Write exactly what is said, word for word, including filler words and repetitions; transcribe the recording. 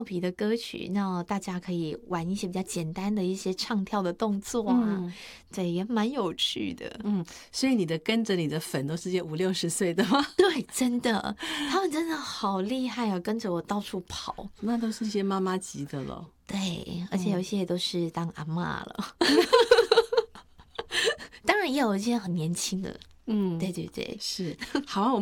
皮的歌曲，那大家可以玩一些比较简单的一些唱跳的动作啊， 嗯对，也蛮有趣的。 嗯，所以你的跟着你的粉都是些五六十岁的吗？ 对，真的，他们真的好厉害啊，跟着我到处跑。 那都是一些妈妈级的了。 对，而且有一些也都是当阿嬷了，当然也有一些很年轻的。 嗯， 对对对。 是。好啊，我